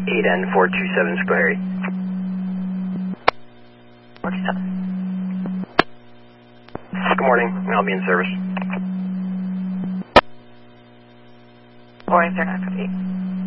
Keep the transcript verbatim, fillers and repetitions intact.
eight N four two seven Schoharie. four two seven. Good morning, I'll be in service. Boring zero nine fifty-eight.